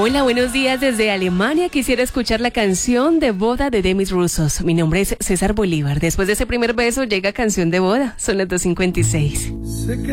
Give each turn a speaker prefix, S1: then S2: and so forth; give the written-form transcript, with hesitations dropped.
S1: Hola, buenos días desde Alemania. Quisiera escuchar la canción de boda de Demis Roussos. Mi nombre es César Bolívar. Después de ese primer beso llega canción de boda. Son las 2:56.